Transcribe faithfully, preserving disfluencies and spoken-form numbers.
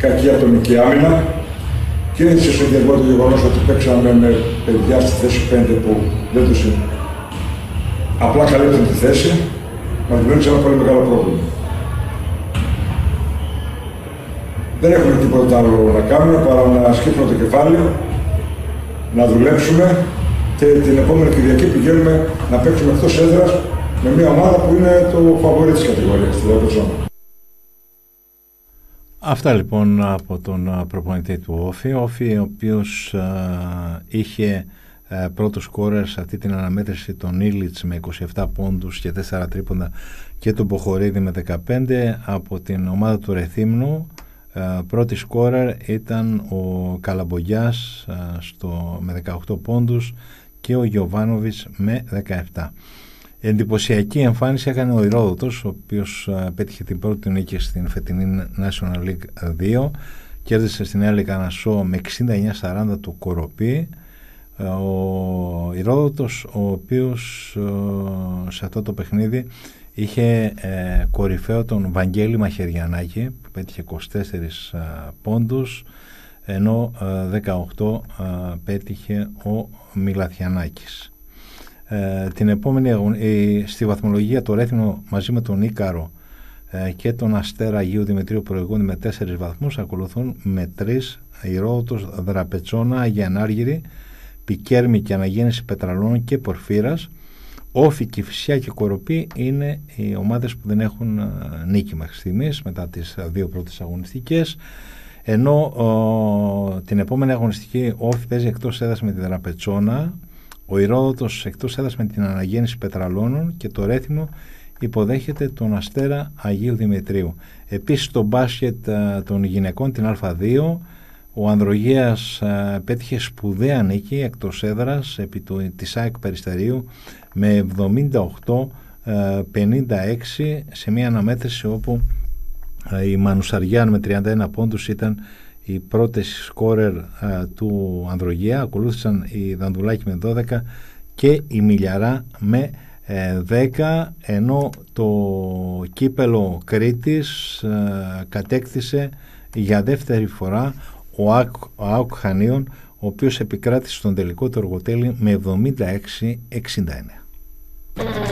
κακή ατομική άμυνα και είναι συσσωγενικό το γεγονός ότι παίξαμε με παιδιά στη θέση πέντε που δεν τους είναι. Απλά καλύπτουν τη θέση, μας δημιούργησε ένα πολύ μεγάλο πρόβλημα. Δεν έχουμε τίποτα άλλο να κάνουμε παρά να σκύψουμε το κεφάλι, να δουλέψουμε και την επόμενη Κυριακή πηγαίνουμε να παίξουμε εκτός έδρας με μια ομάδα που είναι το φαβορί της κατηγορίας, τη Δραπετσόνα. Αυτά λοιπόν από τον προπονητή του Όφη, Όφη ο οποίος α, είχε α, πρώτο σκόρερ σε αυτή την αναμέτρηση τον Ήλιτς με είκοσι επτά πόντους και τέσσερα τρίποντα και τον Ποχορίδη με δεκαπέντε. Από την ομάδα του Ρεθύμνου α, πρώτη σκόρερ ήταν ο Καλαμπογιάς α, στο, με δεκαοκτώ πόντους και ο Γιοβάνοβιτς με δεκαεπτά. Εντυπωσιακή εμφάνιση έκανε ο Ηρόδοτος, ο οποίος uh, πέτυχε την πρώτη νίκη στην φετινή National League δύο, κέρδισε στην Έλλη Κανασσό με εξήντα εννιά σαράντα του Κοροπή. Uh, ο Ηρόδοτος, ο οποίος uh, σε αυτό το παιχνίδι είχε uh, κορυφαίο τον Βαγγέλη Μαχαιριανάκη που πέτυχε είκοσι τέσσερις uh, πόντους, ενώ uh, δεκαοκτώ uh, πέτυχε ο Μιλαθιανάκης. Ε, την επόμενη ε, στη βαθμολογία το Ρέθυμνο μαζί με τον Ίκαρο ε, και τον Αστέρα Αγίου Δημητρίου προηγούνται με τέσσερις βαθμούς, ακολουθούν με τρεις Ηρόδοτος, Δραπετσόνα, Αγιανάργυρη, Πικέρμη και Αναγέννηση Πετραλών και Πορφύρας. Όφη, Κηφισιά και Κοροπή είναι οι ομάδες που δεν έχουν ε, νίκη μέχρι στιγμής μετά τις ε, δύο πρώτες αγωνιστικές, ενώ ε, την επόμενη αγωνιστική ο Όφη παίζει εκτός έδρας με τη Δραπετσόνα, ο Ηρόδοτος εκτός έδρας με την Αναγέννηση Πετραλώνων και το Ρέθυμνο υποδέχεται τον Αστέρα Αγίου Δημητρίου. Επίσης στο μπάσκετ α, των γυναικών την Α δύο, ο Ανδρογέας α, πέτυχε σπουδαία νίκη εκτός έδρας επί του, της ΑΕΚ Περιστερίου με εβδομήντα οκτώ πενήντα έξι σε μια αναμέτρηση όπου α, η Μανουσαριάν με τριάντα ένα πόντους ήταν οι πρώτες σκόρερ α, του Ανδρογέα, ακολούθησαν η Δανδουλάκη με δώδεκα και η Μιλιαρά με ε, δέκα, ενώ το κύπελο Κρήτης ε, κατέκτησε για δεύτερη φορά ο ΑΟΚ Χανίων, ο οποίος επικράτησε στον τελικό του Οργοτέλη με εβδομήντα έξι εξήντα εννέα.